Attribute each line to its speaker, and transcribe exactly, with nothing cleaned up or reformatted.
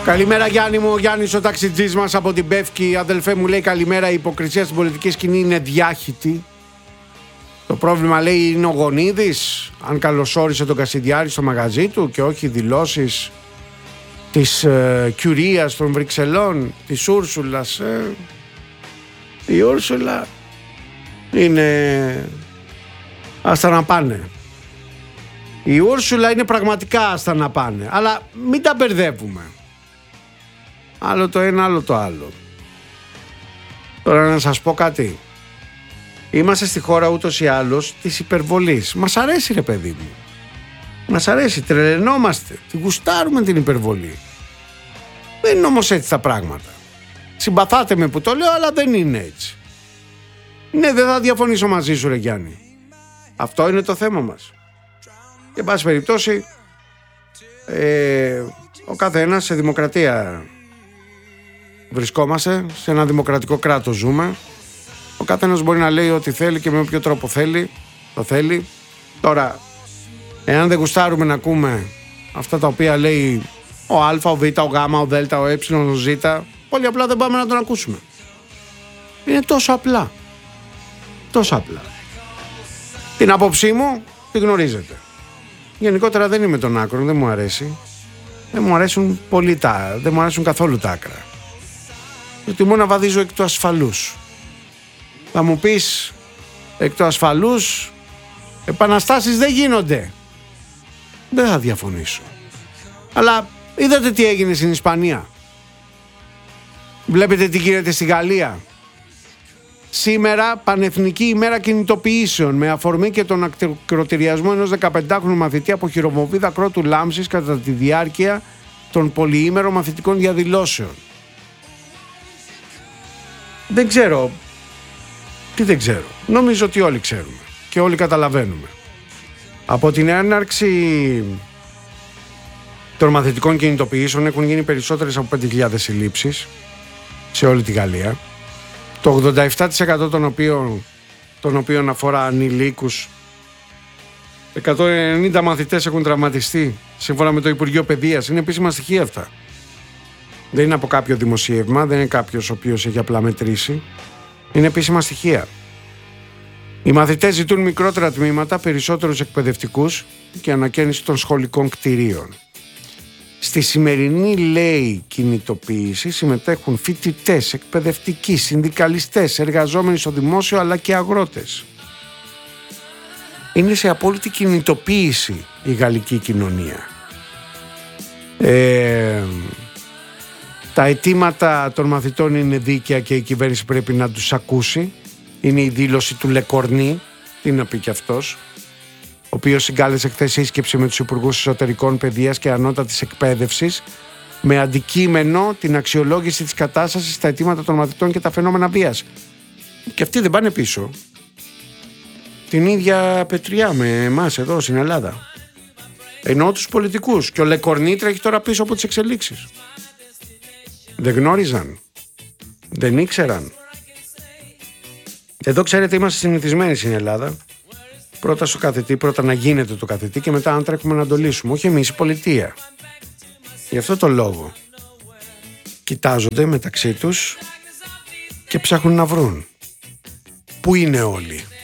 Speaker 1: Καλημέρα Γιάννη μου, ο Γιάννης ο ταξιτζής μας από την Πεύκη. Αδελφέ μου, λέει καλημέρα, η υποκρισία στην πολιτική σκηνή είναι διάχυτη. Το πρόβλημα, λέει, είναι ο Γονίδης, αν καλωσόρισε τον Κασιδιάρη στο μαγαζί του και όχι δηλώσεις της ε, Κιουρίας των Βρυξελών, της Ούρσουλας. Ε. Η Ούρσουλα είναι άστα να πάνε. Η Ούρσουλα είναι πραγματικά άστα να πάνε, αλλά μην τα μπερδεύουμε. Άλλο το ένα, άλλο το άλλο. Τώρα να σας πω κάτι. Είμαστε στη χώρα ούτως ή άλλως της υπερβολής. Μας αρέσει ρε παιδί μου. Μας αρέσει, τρελαινόμαστε. Τη γουστάρουμε την υπερβολή. Δεν είναι όμως έτσι τα πράγματα. Συμπαθάτε με που το λέω, αλλά δεν είναι έτσι. Ναι, δεν θα διαφωνήσω μαζί σου ρε Γιάννη. Αυτό είναι το θέμα μας. Και εν πάση περιπτώσει ε, ο καθένας σε δημοκρατία βρισκόμαστε, σε ένα δημοκρατικό κράτος ζούμε. Ο καθένας μπορεί να λέει ό,τι θέλει και με όποιο τρόπο θέλει, το θέλει. Τώρα, εάν δεν γουστάρουμε να ακούμε αυτά τα οποία λέει ο Α, ο Β, ο Γ, ο Δ, ο Ε, ο Ζ, πολύ απλά δεν πάμε να τον ακούσουμε. Είναι τόσο απλά. Τόσο απλά. Την άποψή μου τη γνωρίζετε. Γενικότερα δεν είμαι των άκρων, δεν μου αρέσει. Δεν μου αρέσουν πολύ τα, δεν μου αρέσουν καθόλου τα άκρα. Προτιμώ να βαδίζω εκ του ασφαλούς. Θα μου πεις, εκ του ασφαλούς επαναστάσεις δεν γίνονται. Δεν θα διαφωνήσω. Αλλά είδατε τι έγινε στην Ισπανία. Βλέπετε τι γίνεται στη Γαλλία. Σήμερα πανεθνική ημέρα κινητοποιήσεων με αφορμή και τον ακροτηριασμό ενός δεκαπεντάχρονου μαθητή από χειροβομβίδα κρότου λάμψης κατά τη διάρκεια των πολυήμερων μαθητικών διαδηλώσεων. Δεν ξέρω. Τι δεν ξέρω. Νομίζω ότι όλοι ξέρουμε και όλοι καταλαβαίνουμε. Από την έναρξη των μαθητικών κινητοποιήσεων έχουν γίνει περισσότερες από πέντε χιλιάδες συλλήψεις σε όλη τη Γαλλία. Το ογδόντα επτά τοις εκατό των οποίων, των οποίων αφορά ανηλίκους. εκατόν ενενήντα μαθητές έχουν τραυματιστεί σύμφωνα με το Υπουργείο Παιδείας. Είναι επίσημα στοιχεία αυτά. Δεν είναι από κάποιο δημοσίευμα, δεν είναι κάποιος ο οποίος έχει απλά μετρήσει. Είναι επίσημα στοιχεία. Οι μαθητές ζητούν μικρότερα τμήματα, περισσότερους εκπαιδευτικούς και ανακαίνιση των σχολικών κτηρίων. Στη σημερινή, λέει, κινητοποίηση συμμετέχουν φοιτητές, εκπαιδευτικοί, συνδικαλιστές, εργαζόμενοι στο δημόσιο αλλά και αγρότες. Είναι σε απόλυτη κινητοποίηση η γαλλική κοινωνία. Ε, τα αιτήματα των μαθητών είναι δίκαια και η κυβέρνηση πρέπει να τους ακούσει. Είναι η δήλωση του Λεκορνή, τι να πει κι αυτός, ο οποίος συγκάλεσε χθες σύσκεψη με τους υπουργούς εσωτερικών, παιδείας και ανώτατης εκπαίδευσης με αντικείμενο την αξιολόγηση της κατάστασης στα αιτήματα των μαθητών και τα φαινόμενα βίας. Και αυτοί δεν πάνε πίσω. Την ίδια πετριά με εμάς εδώ στην Ελλάδα. Εννοώ τους πολιτικούς. Και ο Λεκορνή τρέχει τώρα πίσω από τις εξελίξεις. Δεν γνώριζαν. Δεν ήξεραν. Εδώ ξέρετε είμαστε συνηθισμένοι στην Ελλάδα. Πρώτα στο καθητή, πρώτα να γίνεται το καθητή και μετά αν τρέχουμε να το λύσουμε. Όχι εμείς, η πολιτεία. Γι' αυτό το λόγο κοιτάζονται μεταξύ τους και ψάχνουν να βρουν. Πού είναι όλοι.